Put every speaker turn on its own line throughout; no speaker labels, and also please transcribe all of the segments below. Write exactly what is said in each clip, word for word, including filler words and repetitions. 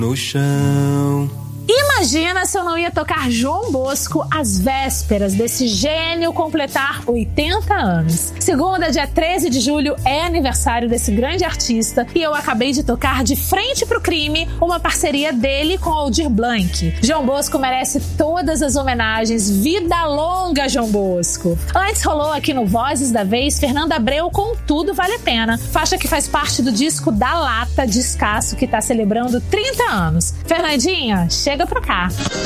No chão.
Imagina se eu não ia tocar João Bosco às vésperas desse gênio completar oitenta anos. Segunda, dia treze de julho, é aniversário desse grande artista e eu acabei de tocar De Frente pro Crime, uma parceria dele com Aldir Blanc. João Bosco merece todas as homenagens. Vida longa, João Bosco! Antes rolou aqui no Vozes da Vez, Fernanda Abreu com Tudo Vale a Pena, faixa que faz parte do disco Da Lata, discaço que tá celebrando trinta anos. Fernandinha, chega pra cá.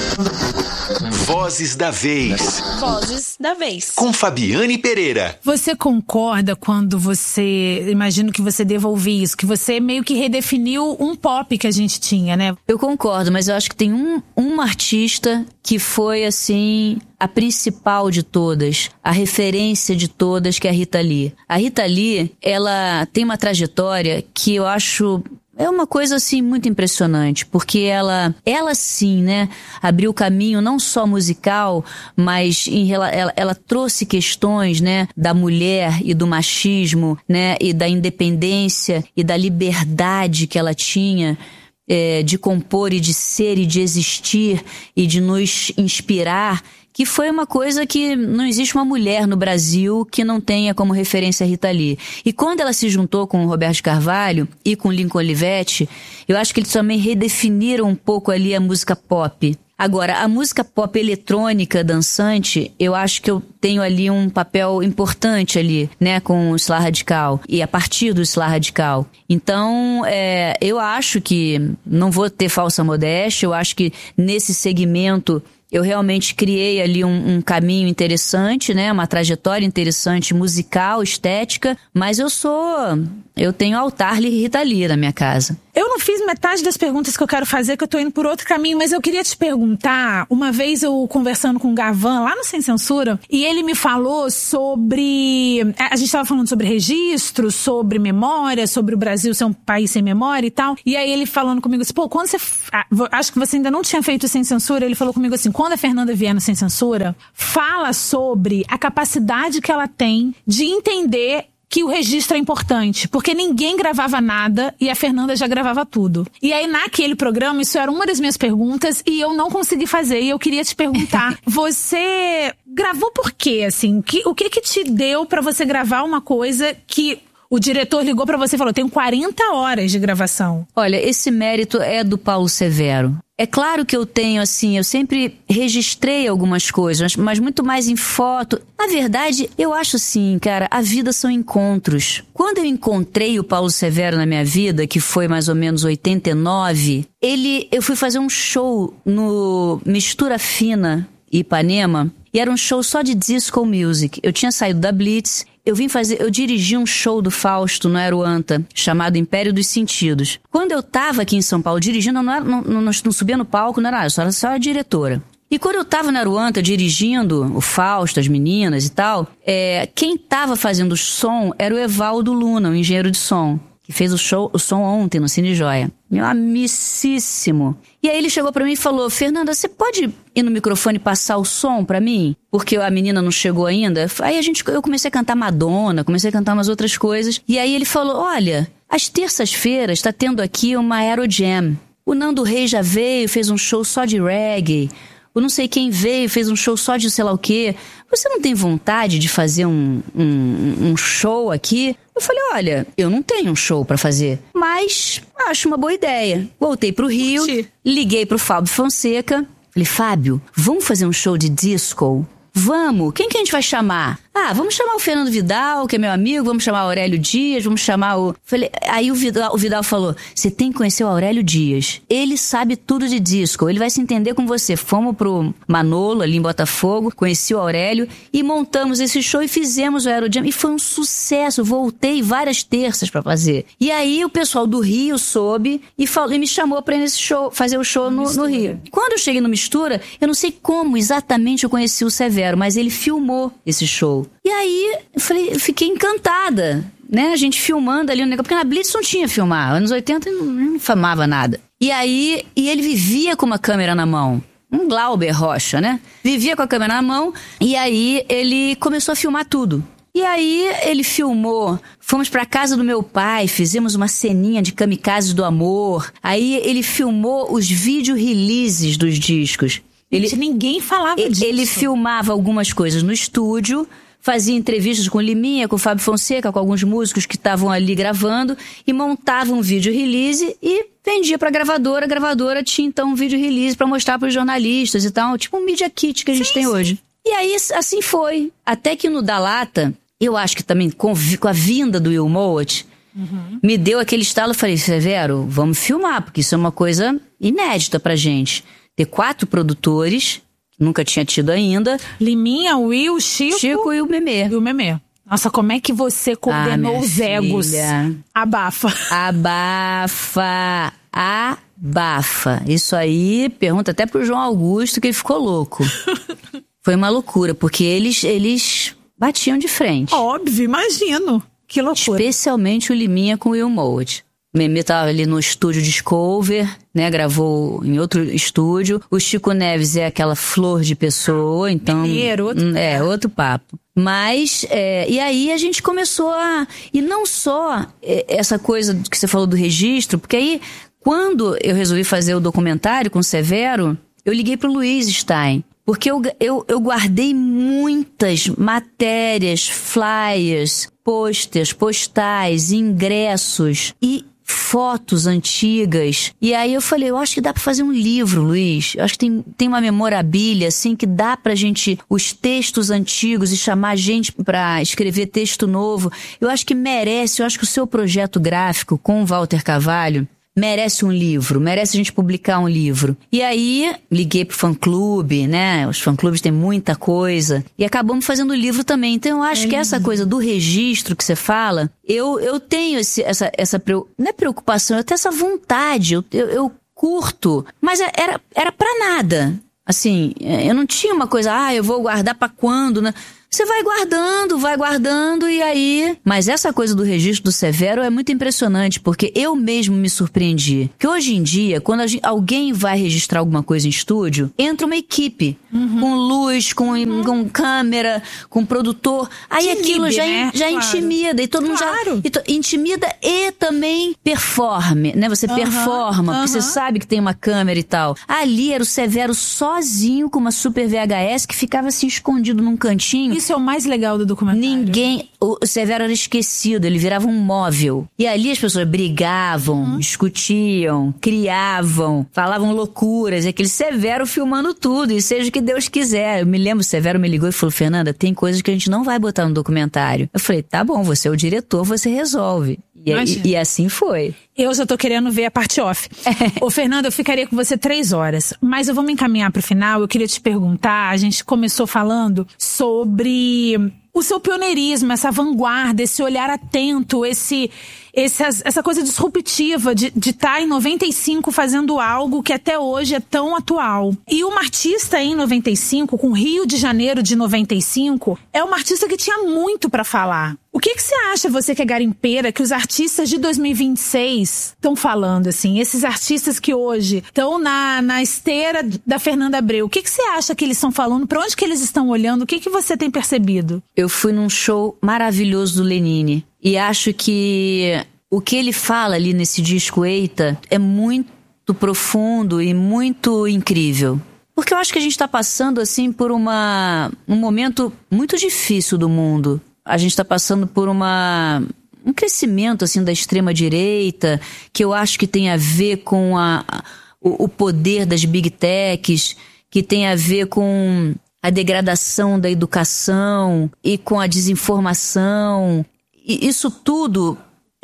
Vozes da Vez.
Vozes da Vez.
Com Fabiane Pereira.
Você concorda quando você... Imagino que você deva ouvir isso, que você meio que redefiniu um pop que a gente tinha, né?
Eu concordo, mas eu acho que tem um, uma artista que foi, assim, a principal de todas, a referência de todas, que é a Rita Lee. A Rita Lee, ela tem uma trajetória que eu acho... É uma coisa, assim, muito impressionante, porque ela, ela sim, né, abriu caminho não só musical, mas em, ela, ela trouxe questões, né, da mulher e do machismo, né, e da independência e da liberdade que ela tinha, é, de compor e de ser e de existir e de nos inspirar, que foi uma coisa que não existe uma mulher no Brasil que não tenha como referência a Rita Lee. E quando ela se juntou com o Roberto Carvalho e com o Lincoln Olivetti, eu acho que eles também redefiniram um pouco ali a música pop. Agora, a música pop eletrônica, dançante, eu acho que eu tenho ali um papel importante ali, né, com o Slá Radical, e a partir do Slá Radical. Então, é, eu acho que, não vou ter falsa modéstia, eu acho que nesse segmento eu realmente criei ali um, um caminho interessante, né? Uma trajetória interessante, musical, estética, mas eu sou... Eu tenho altar Rita Lee na minha casa.
Eu não fiz metade das perguntas que eu quero fazer, que eu tô indo por outro caminho, mas eu queria te perguntar, uma vez eu conversando com o Gavan, lá no Sem Censura, e ele me falou sobre... A gente tava falando sobre registro, sobre memória, sobre o Brasil ser um país sem memória e tal, e aí ele falando comigo assim, pô, quando você... Acho que você ainda não tinha feito Sem Censura, ele falou comigo assim, quando a Fernanda vier no Sem Censura, fala sobre a capacidade que ela tem de entender que o registro é importante, porque ninguém gravava nada e a Fernanda já gravava tudo. E aí, naquele programa, isso era uma das minhas perguntas e eu não consegui fazer. E eu queria te perguntar, você gravou por quê, assim? Que, o que que te deu pra você gravar uma coisa que... O diretor ligou pra você e falou, tenho quarenta horas de gravação.
Olha, esse mérito é do Paulo Severo. É claro que eu tenho, assim, eu sempre registrei algumas coisas, mas muito mais em foto. Na verdade, eu acho assim, cara, a vida são encontros. Quando eu encontrei o Paulo Severo na minha vida, que foi mais ou menos oitenta e nove, ele, eu fui fazer um show no Mistura Fina, Ipanema, e era um show só de disco music. Eu tinha saído da Blitz. Eu vim fazer, eu dirigi um show do Fausto no Aeroanta, chamado Império dos Sentidos. Quando eu tava aqui em São Paulo dirigindo, eu não, era, não, não, não subia no palco, não era nada, eu só era só a diretora. E quando eu tava no Aeroanta dirigindo o Fausto, as meninas e tal, é, quem tava fazendo o som era o Evaldo Luna, o engenheiro de som, que fez o, show, o som ontem no Cine Joia. Meu amicíssimo. E aí ele chegou pra mim e falou, Fernanda, você pode ir no microfone e passar o som pra mim? Porque a menina não chegou ainda. Aí a gente, eu comecei a cantar Madonna, comecei a cantar umas outras coisas. E aí ele falou, olha, às terças-feiras tá tendo aqui uma Aerojam. O Nando Reis já veio, fez um show só de reggae. O não sei quem veio, fez um show só de sei lá o quê. Você não tem vontade de fazer um, um, um show aqui? Eu falei, olha, eu não tenho um show pra fazer, mas acho uma boa ideia. Voltei pro Rio,
Curti.
Liguei pro Fábio Fonseca. Falei, Fábio, vamos fazer um show de disco? Vamos! Quem que a gente vai chamar? Ah, vamos chamar o Fernando Vidal, que é meu amigo, vamos chamar o Aurélio Dias, vamos chamar o... Falei, aí o Vidal, o Vidal falou, você tem que conhecer o Aurélio Dias. Ele sabe tudo de disco, ele vai se entender com você. Fomos pro Manolo, ali em Botafogo, conheci o Aurélio e montamos esse show e fizemos o Aerojam. E foi um sucesso, voltei várias terças pra fazer. E aí o pessoal do Rio soube e, falou, e me chamou pra ir nesse show, fazer o show no, no Rio. Quando eu cheguei no Mistura, eu não sei como exatamente eu conheci o Severo, mas ele filmou esse show. E aí, eu falei, eu fiquei encantada, né? A gente filmando ali o negócio, porque na Blitz não tinha filmar, anos oitenta não, não filmava nada. E aí, e ele vivia com uma câmera na mão, um Glauber Rocha, né? Vivia com a câmera na mão, e aí ele começou a filmar tudo. E aí ele filmou, fomos pra casa do meu pai, fizemos uma ceninha de Kamikazes do Amor. Aí ele filmou os vídeo releases dos discos. Ele,
Gente, ninguém falava
ele,
disso.
Ele filmava algumas coisas no estúdio, fazia entrevistas com o Liminha, com o Fábio Fonseca, com alguns músicos que estavam ali gravando, e montava um vídeo release e vendia pra gravadora. A gravadora tinha então um vídeo release pra mostrar pros jornalistas e tal, tipo um media kit que a gente sim, tem sim. hoje. E aí assim foi, até que no Da Lata, eu acho que também com, com a vinda do Will Mowat, uhum. me deu aquele estalo, eu falei, Severo, vamos filmar, porque isso é uma coisa inédita pra gente. Ter quatro produtores, que nunca tinha tido ainda.
Liminha, Will, Chico...
Chico e o Memê.
E o Memê. Nossa, como é que você coordenou
ah,
os egos?
Filha.
Abafa.
Abafa. Abafa. Isso aí, pergunta até pro João Augusto, que ele ficou louco. Foi uma loucura, porque eles, eles batiam de frente.
Óbvio, imagino. Que loucura.
Especialmente o Liminha com o Will Mowat. O Memê tava ali no estúdio Discover, né? Gravou em outro estúdio. O Chico Neves é aquela flor de pessoa, então...
Mineiro, outro
É, outro papo. Mas, é, e aí a gente começou a... E não só essa coisa que você falou do registro, porque aí, quando eu resolvi fazer o documentário com o Severo, eu liguei pro Luiz Stein. Porque eu, eu, eu guardei muitas matérias, flyers, posters, postais, ingressos e fotos antigas. E aí eu falei, eu acho que dá pra fazer um livro, Luiz. Eu acho que tem, tem uma memorabilia, assim, que dá pra gente, os textos antigos e chamar gente pra escrever texto novo. Eu acho que merece, eu acho que o seu projeto gráfico com o Walter Carvalho merece um livro, merece a gente publicar um livro. E aí, liguei pro fã-clube, né? Os fã-clubes têm muita coisa. E acabamos fazendo o livro também. Então, eu acho é que essa coisa do registro que você fala, eu, eu tenho esse, essa, essa... Não é preocupação, eu tenho essa vontade. Eu, eu, eu curto. Mas era, era pra nada. Assim, eu não tinha uma coisa, ah, eu vou guardar pra quando, né? Você vai guardando, vai guardando e aí... Mas essa coisa do registro do Severo é muito impressionante, porque eu mesmo me surpreendi. Que hoje em dia, quando a gente, alguém vai registrar alguma coisa em estúdio, entra uma equipe. Uhum. Com luz, com, uhum. com câmera, com produtor. Aí Inibe, aquilo já, né? já claro. intimida. E todo claro. mundo já... E to, intimida e também performe, né? Você uhum. performa, uhum. porque você sabe que tem uma câmera e tal. Ali era o Severo sozinho com uma super V H S que ficava assim escondido num cantinho.
Isso é o mais legal do documentário.
Ninguém... O Severo era esquecido, ele virava um móvel. E ali as pessoas brigavam, uhum. discutiam, criavam, falavam loucuras. E aquele Severo filmando tudo, e seja o que Deus quiser. Eu me lembro, o Severo me ligou e falou, Fernanda, tem coisas que a gente não vai botar no documentário. Eu falei, tá bom, você é o diretor, você resolve. E, e, e assim foi.
Eu já tô querendo ver a parte off. Ô, Fernanda, eu ficaria com você três horas. Mas eu vou me encaminhar pro final. Eu queria te perguntar, a gente começou falando sobre o seu pioneirismo, essa vanguarda, esse olhar atento, esse, esse, essa coisa disruptiva de estar em noventa e cinco fazendo algo que até hoje é tão atual. E uma artista em noventa e cinco, com Rio de Janeiro de noventa e cinco, é uma artista que tinha muito pra falar. O que que você acha, você que é garimpeira, que os artistas de dois mil e vinte e seis estão falando, assim? Esses artistas que hoje estão na, na esteira da Fernanda Abreu, o que que você acha que eles estão falando? Pra onde que eles estão olhando? O que que você tem percebido?
Eu fui num show maravilhoso do Lenine e acho que o que ele fala ali nesse disco Eita é muito profundo e muito incrível. Porque eu acho que a gente tá passando, assim, por uma, um momento muito difícil do mundo. A gente está passando por uma, um crescimento assim, da extrema-direita, que eu acho que tem a ver com a, o, o poder das big techs, que tem a ver com a degradação da educação e com a desinformação. E isso tudo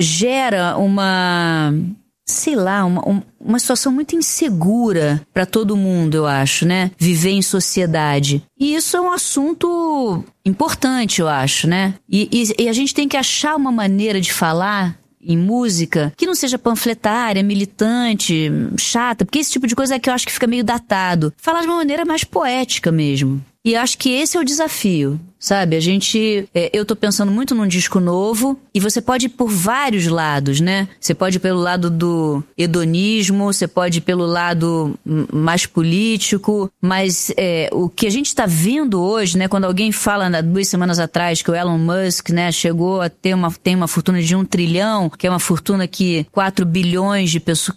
gera uma... sei lá, uma, uma situação muito insegura para todo mundo, eu acho, né? Viver em sociedade. E isso é um assunto importante, eu acho, né? E, e, e a gente tem que achar uma maneira de falar em música que não seja panfletária, militante, chata, porque esse tipo de coisa é que eu acho que fica meio datado. Falar de uma maneira mais poética mesmo. E eu acho que esse é o desafio. sabe? A gente... É, eu tô pensando muito num disco novo e você pode ir por vários lados, né? Você pode ir pelo lado do hedonismo, você pode ir pelo lado mais político, mas é, o que a gente tá vendo hoje, né? Quando alguém fala, né, duas semanas atrás, que o Elon Musk, né, chegou a ter uma, tem uma fortuna de um trilhão, que é uma fortuna que quatro bilhões de pessoas...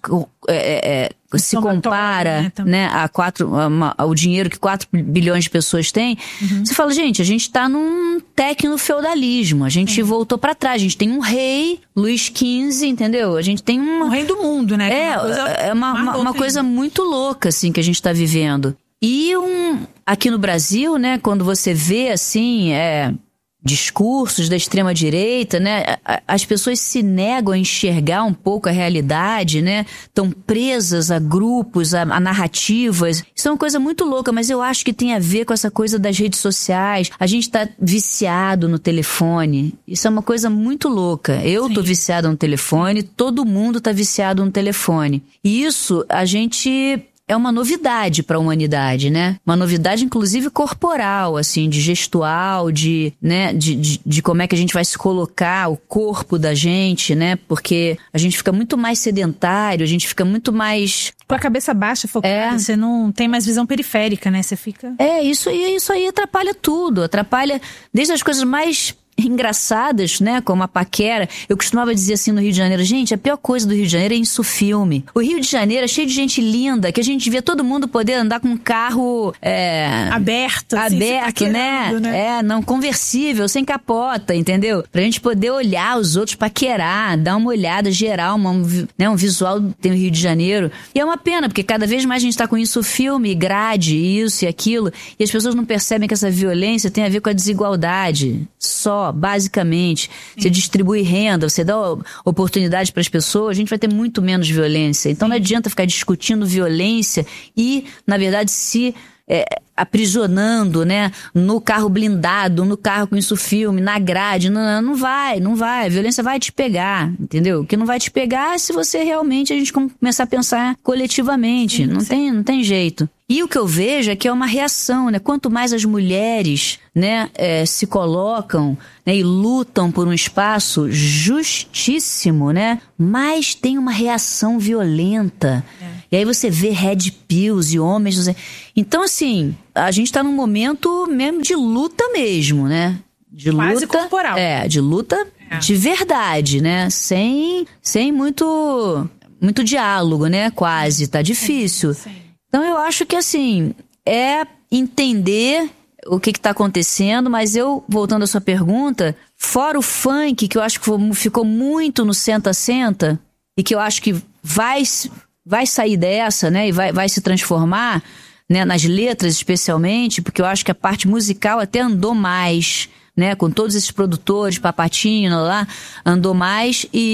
É, é, se compara, né, né, a quatro, a, a, o dinheiro que quatro bilhões de pessoas têm, uhum. Você fala, gente, a gente tá num tecno-feudalismo, a gente uhum. voltou pra trás, a gente tem um rei, Luís quinze, entendeu? A gente tem um...
O rei do mundo, né?
É,
uma coisa,
é uma, uma, uma coisa muito louca, assim, que a gente tá vivendo. E um, aqui no Brasil, né, quando você vê, assim, é... discursos da extrema-direita, né? As pessoas se negam a enxergar um pouco a realidade, né? Estão presas a grupos, a, a narrativas. Isso é uma coisa muito louca, mas eu acho que tem a ver com essa coisa das redes sociais. A gente tá viciado no telefone. Isso é uma coisa muito louca. Eu Sim. tô viciado no telefone, todo mundo tá viciado no telefone. E isso, a gente... é uma novidade para a humanidade, né? Uma novidade, inclusive, corporal, assim, de gestual, de, né, de, de, de como é que a gente vai se colocar, o corpo da gente, né? Porque a gente fica muito mais sedentário, a gente fica muito mais...
com a cabeça baixa, focada, é. Você não tem mais visão periférica, né? Você fica...
É, isso aí, isso aí atrapalha tudo, atrapalha desde as coisas mais... engraçadas, né, como a paquera. Eu costumava dizer assim no Rio de Janeiro, gente, a pior coisa do Rio de Janeiro é insufilme. O Rio de Janeiro é cheio de gente linda, que a gente vê todo mundo poder andar com um carro é,
aberto, assim,
aberto, né? né? É, não conversível, sem capota, entendeu? Pra gente poder olhar os outros, paquerar, dar uma olhada geral, uma, né, um visual tem o Rio de Janeiro. E é uma pena, porque cada vez mais a gente tá com insufilme, grade, isso e aquilo, e as pessoas não percebem que essa violência tem a ver com a desigualdade. Só basicamente, Sim. Você distribui renda, você dá oportunidade para as pessoas, a gente vai ter muito menos violência. Então Sim. Não adianta ficar discutindo violência e, na verdade, se é, aprisionando, né, no carro blindado, no carro com insufilme, na grade. Não, não vai, não vai. A violência vai te pegar, entendeu? O que não vai te pegar é se você realmente, a gente começar a pensar coletivamente. Sim, não, sim. Tem, não tem jeito. E o que eu vejo é que é uma reação, né? Quanto mais as mulheres, né, é, se colocam, né, e lutam por um espaço justíssimo, né, mais tem uma reação violenta. É. E aí você vê red pills e homens... Então, assim, a gente tá num momento mesmo de luta mesmo, né? De
Quase
luta,
corporal.
É, de luta é. de verdade, né? Sem, sem muito, muito diálogo, né? Quase, tá difícil. Sim, sim. Então eu acho que, assim, é entender o que está acontecendo, mas eu, voltando à sua pergunta, fora o funk, que eu acho que ficou muito no senta-senta, e que eu acho que vai, vai sair dessa, né, e vai, vai se transformar, né, nas letras especialmente, porque eu acho que a parte musical até andou mais, né, com todos esses produtores, Papatinho lá, andou mais, e